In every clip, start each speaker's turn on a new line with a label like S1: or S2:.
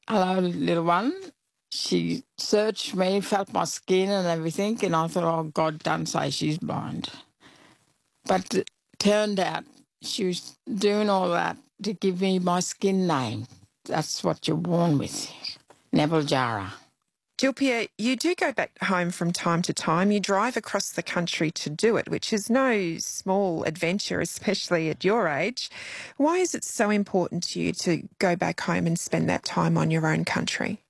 S1: hello, little one. She searched me, felt my skin and everything, and I thought, oh, God, don't say she's blind. But it turned out she was doing all that to give me my skin name. That's what you're born with, Neville Jara.
S2: Jilpia, you do go back home from time to time. You drive across the country to do it, which is no small adventure, especially at your age. Why is it so important to you to go back home and spend that time on your own country?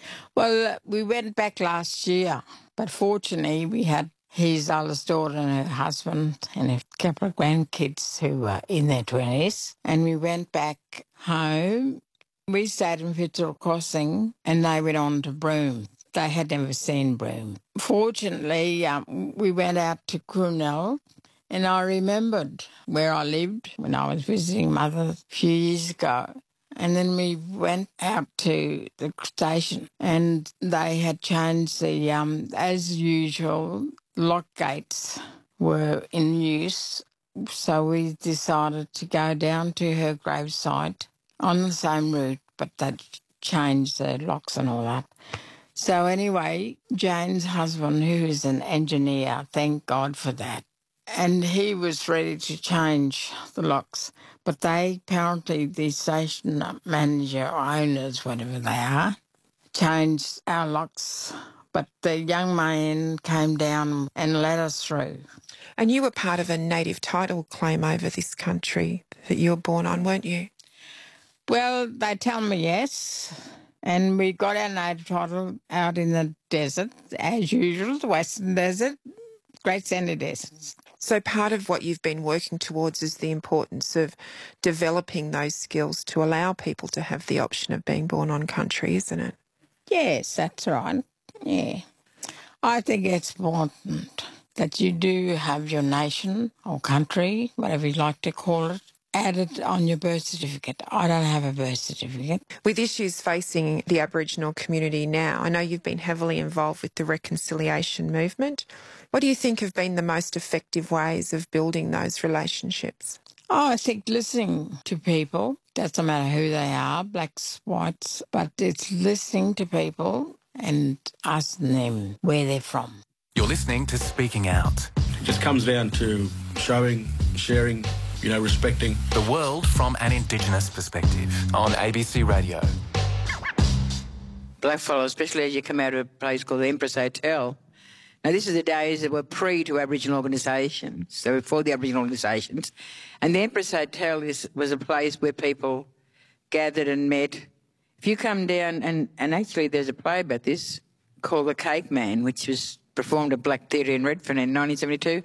S1: Well, we went back last year, but fortunately we had his eldest daughter and her husband and a couple of grandkids who were in their 20s. And we went back home. We stayed in Fitzroy Crossing and they went on to Broome. They had never seen Broome. Fortunately, we went out to Crunel and I remembered where I lived when I was visiting Mother a few years ago. And then we went out to the station and they had changed the, as usual, lock gates were in use. So we decided to go down to her gravesite on the same route, but they'd changed the locks and all that. So anyway, Jane's husband, who is an engineer, thank God for that, and he was ready to change the locks. But they, apparently the station manager or owners, whatever they are, changed our locks. But the young man came down and let us through.
S2: And you were part of a native title claim over this country that you were born on, weren't you?
S1: Well, they tell me yes. And we got our native title out in the desert, as usual, the Western Desert, Great Sandy Deserts.
S2: So part of what you've been working towards is the importance of developing those skills to allow people to have the option of being born on country, isn't it?
S1: Yes, that's right. Yeah. I think it's important that you do have your nation or country, whatever you like to call it, added on your birth certificate. I don't have a birth certificate.
S2: With issues facing the Aboriginal community now, I know you've been heavily involved with the reconciliation movement. What do you think have been the most effective ways of building those relationships?
S1: Oh, I think listening to people, doesn't matter who they are, blacks, whites, but it's listening to people and asking them where they're from.
S3: You're listening to Speaking Out.
S4: It just comes down to showing, sharing, respecting.
S3: The world from an Indigenous perspective on ABC Radio.
S5: Blackfellow, especially as you come out of a place called the Empress Hotel. Now, this is the days that were pre to Aboriginal organisations, so before the Aboriginal organisations. And the Empress Hotel was a place where people gathered and met. If you come down, and actually there's a play about this called The Cake Man, which was performed at Black Theatre in Redfern in 1972.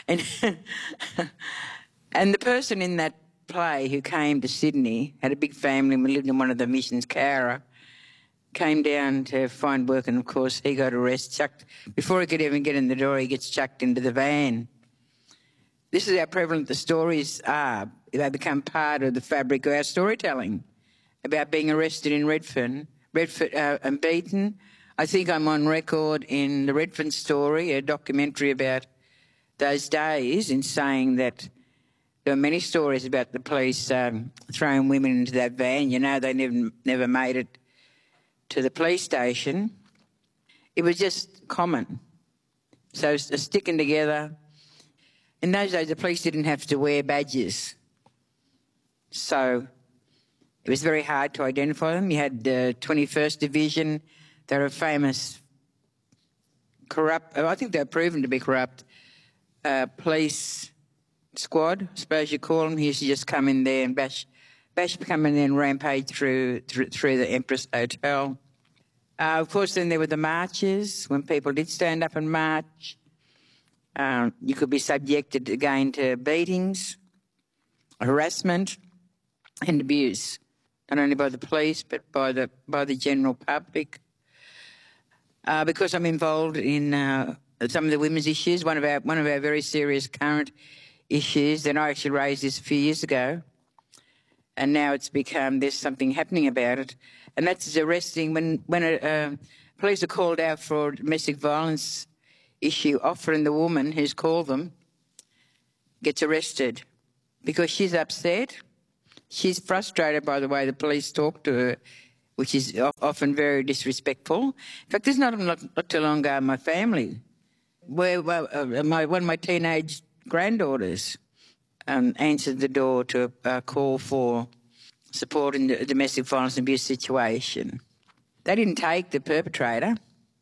S5: And the person in that play who came to Sydney, had a big family and lived in one of the missions, Cowra, came down to find work, and of course he got arrested, before he could even get in the door, he gets chucked into the van. This is how prevalent the stories are. They become part of the fabric of our storytelling about being arrested in Redfern and beaten. I think I'm on record in the Redfern Story, a documentary about those days, in saying that there were many stories about the police throwing women into that van. They never made it to the police station. It was just common. So sticking together. In those days, the police didn't have to wear badges. So it was very hard to identify them. You had the 21st Division. They were a famous corrupt, I think they were proven to be corrupt, police squad, I suppose you call them. He used to just come in there and bash come in there and rampage through the Empress Hotel. Of course, then there were the marches, when people did stand up and march. You could be subjected again to beatings, harassment and abuse, not only by the police but by the general public. Because I'm involved in some of the women's issues, one of our very serious current issues, and I actually raised this a few years ago, and now it's become, there's something happening about it, and that's arresting when police are called out for a domestic violence issue. Often the woman who's called them gets arrested because she's upset. She's frustrated by the way the police talk to her which is often very disrespectful. In fact, there's not too long ago, my family, where one of my teenage granddaughters answered the door to a call for support in the domestic violence and abuse situation. They didn't take the perpetrator,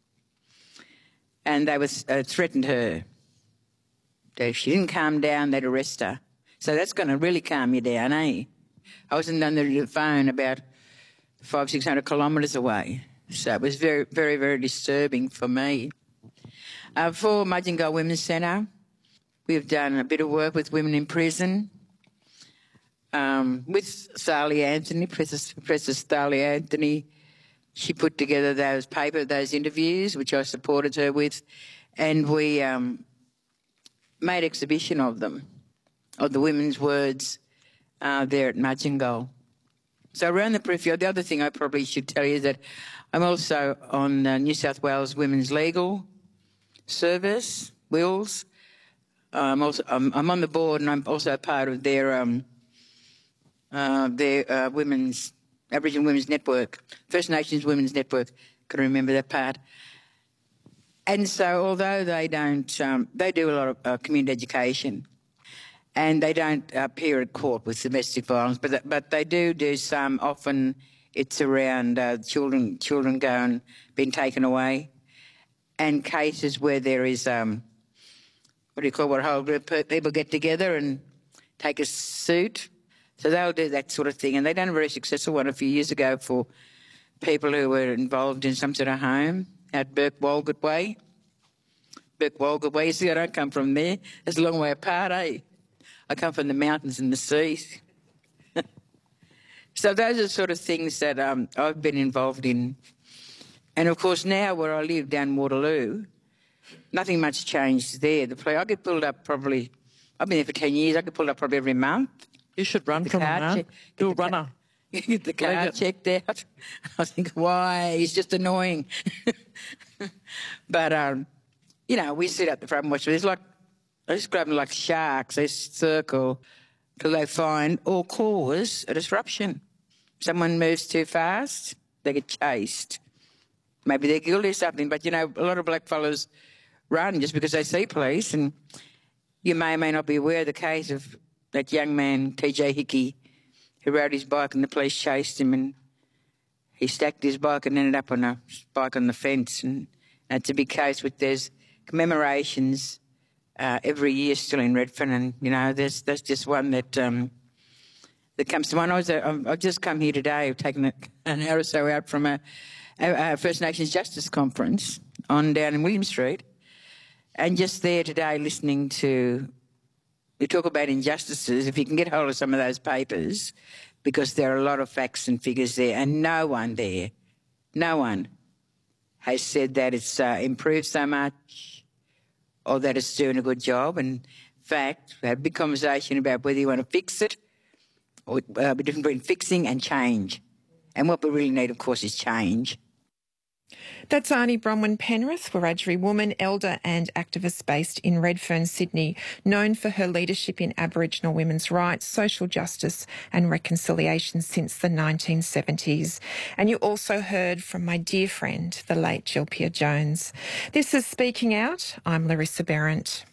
S5: and they threatened her. If she didn't calm down, they'd arrest her. So that's going to really calm you down, eh? I wasn't on the phone about 500-600 kilometres away. So it was very, very, very disturbing for me. For Mudgee Women's Centre, we've done a bit of work with women in prison, with Sally Anthony, Professor Sally Anthony. She put together those interviews, which I supported her with, and we made exhibition of them, of the women's words there at Mudgee. So around the periphery, the other thing I probably should tell you is that I'm also on New South Wales Women's Legal Service, WILS. I'm on the board, and I'm also part of their women's Aboriginal Women's Network, First Nations Women's Network. Can remember that part. And so, although they don't, they do a lot of community education, and they don't appear at court with domestic violence, but they do some. Often, it's around children going being taken away, and cases where there is where a whole group of people get together and take a suit. So they'll do that sort of thing. And they done a very successful one a few years ago for people who were involved in some sort of home at Burke Walgett Way. You see, I don't come from there. It's a long way apart, eh? I come from the mountains and the seas. So those are the sort of things that I've been involved in. And, of course, now where I live down Waterloo, nothing much changed there. I get pulled up probably, I've been there for 10 years, I get pulled up probably every month.
S6: You should run from him now. Do a runner.
S5: Get the car checked out. I think, why? He's just annoying. But, we sit at the front and watch. There's I describe them like sharks. They circle till they find or cause a disruption. Someone moves too fast, they get chased. Maybe they're guilty of something, but, a lot of blackfellas run just because they see police, and you may or may not be aware of the case of that young man, TJ Hickey, who rode his bike and the police chased him, and he stacked his bike and ended up on a bike on the fence. And it's a big case with there's commemorations every year still in Redfern, and, there's just one that comes to mind. I've just come here today. I've taken an hour or so out from a First Nations Justice Conference down in William Street, and just there today listening to you talk about injustices. If you can get hold of some of those papers, because there are a lot of facts and figures there, and no one has said that it's improved so much or that it's doing a good job. And in fact, we had a big conversation about whether you want to fix it or the difference between fixing and change. And what we really need, of course, is change.
S2: That's Arnie Bronwyn Penrith, Wiradjuri woman, elder and activist based in Redfern, Sydney, known for her leadership in Aboriginal women's rights, social justice and reconciliation since the 1970s. And you also heard from my dear friend, the late Jill Peer-Jones. This is Speaking Out. I'm Larissa Behrendt.